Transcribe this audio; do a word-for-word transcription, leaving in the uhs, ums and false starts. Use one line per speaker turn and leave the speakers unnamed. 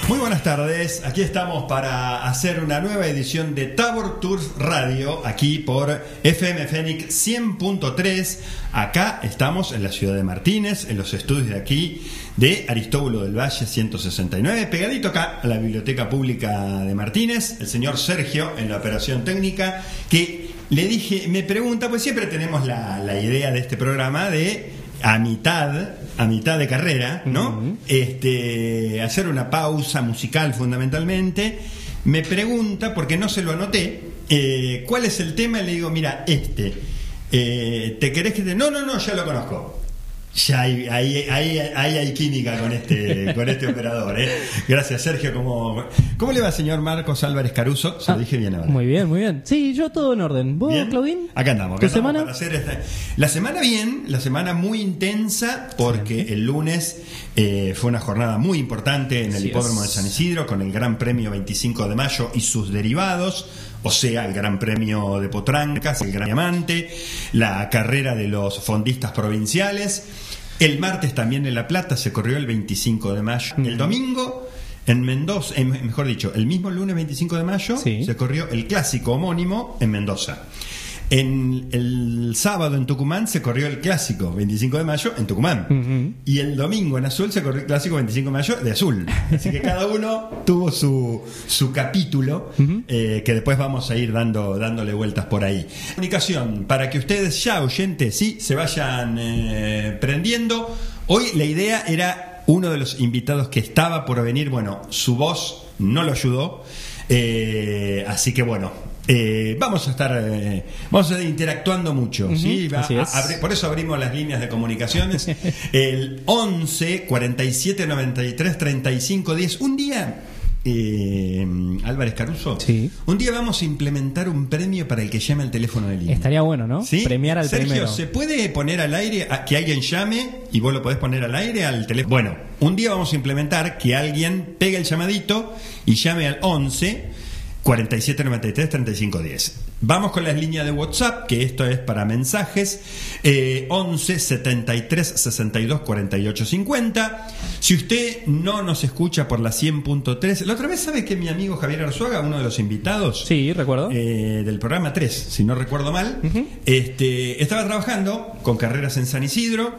Muy buenas tardes, aquí estamos para hacer una nueva edición de Tabor Tours Radio, aquí por F M Fénix cien punto tres. Acá estamos en la ciudad de Martínez, en los estudios de aquí de Aristóbulo del Valle ciento sesenta y nueve, pegadito acá a la Biblioteca Pública de Martínez. El señor Sergio en la operación técnica, que le dije, me pregunta, pues siempre tenemos la, la idea de este programa de a mitad, a mitad de carrera, ¿no? Uh-huh. Este, hacer una pausa musical fundamentalmente. Me pregunta, porque no se lo anoté, eh, ¿cuál es el tema? Y le digo, mira, este, eh, ¿te querés que te...? No, no, no, ya lo conozco. Ya hay, hay, hay, hay, hay química con este, con este operador, ¿eh? Gracias, Sergio. ¿Cómo, ¿Cómo le va, señor Marcos Álvarez Caruso? Se ah, lo dije bien ahora.
Muy bien, muy bien. Sí, yo todo en orden. ¿Vos, ¿Bien? Claudín?
Acá andamos. Acá
¿Tu
andamos
semana?
Para hacer esta... La semana bien, la semana muy intensa, porque sí. El lunes eh, fue una jornada muy importante en el sí, hipódromo es. de San Isidro, con el Gran Premio veinticinco de mayo y sus derivados. O sea, el Gran Premio de Potrancas, el Gran Diamante, la carrera de los fondistas provinciales. El martes también en La Plata se corrió el veinticinco de mayo. El domingo en Mendoza, eh, mejor dicho, el mismo lunes veinticinco de mayo sí. se corrió el clásico homónimo en Mendoza. En el sábado en Tucumán se corrió el clásico veinticinco de mayo en Tucumán. Uh-huh. Y el domingo en Azul se corrió el clásico veinticinco de mayo de Azul. Así que cada uno tuvo su, su capítulo, uh-huh. eh, que después vamos a ir dando, dándole vueltas por ahí. Comunicación, para que ustedes ya, oyentes, sí, se vayan eh, prendiendo. Hoy la idea era uno de los invitados que estaba por venir. Bueno, su voz no lo ayudó. Eh, así que bueno... Eh, vamos a estar eh, vamos a estar interactuando mucho, uh-huh, ¿sí? Va,
así es.
a, abri, por eso abrimos las líneas de comunicaciones. El once cuarenta y siete noventa y tres treinta y cinco diez. Un día, eh, Álvarez Caruso,
sí.
un día vamos a implementar un premio para el que llame al teléfono de línea.
Estaría bueno, ¿no?
¿Sí?
Premiar al
Sergio,
primero.
¿se puede poner al aire a, que alguien llame y vos lo podés poner al aire al teléfono? Bueno, un día vamos a implementar que alguien pegue el llamadito y llame al once cuarenta y siete noventa y tres treinta y cinco diez. Vamos con las líneas de WhatsApp, que esto es para mensajes, eh, once setenta y tres sesenta y dos cuarenta y ocho cincuenta. Si usted no nos escucha por la cien punto tres, la otra vez, ¿sabe que mi amigo Javier Arzuaga, uno de los invitados?
Sí, recuerdo.
Eh, del programa tres, si no recuerdo mal, uh-huh. este, estaba trabajando con carreras en San Isidro.